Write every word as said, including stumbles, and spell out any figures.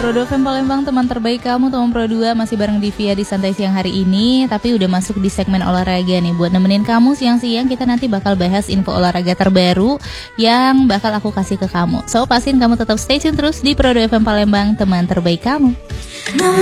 Pro dua F M Palembang, teman terbaik kamu, teman Pro dua masih bareng Divya di Santai Siang hari ini. Tapi udah masuk di segmen olahraga nih. Buat nemenin kamu siang-siang, kita nanti bakal bahas info olahraga terbaru yang bakal aku kasih ke kamu. So, pastiin kamu tetap stay tune terus di Pro dua F M Palembang, teman terbaik kamu.